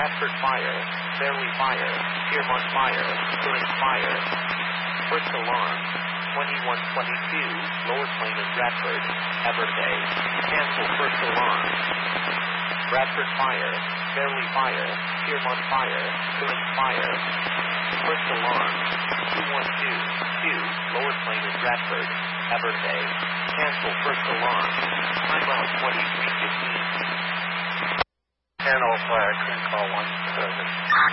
Bradford Fire, Fairleigh Fire, Piermont Fire, Billings Fire. First alarm, 2122, Lower Plain of Bradford, Everett Bay. Cancel first alarm. Bradford Fire, Fairleigh Fire, Piermont Fire, Billings Fire. First alarm, 2122, Lower Plain of Bradford, Everett Bay. Cancel first alarm. Timeout 2315. And all fire, current call 1 service.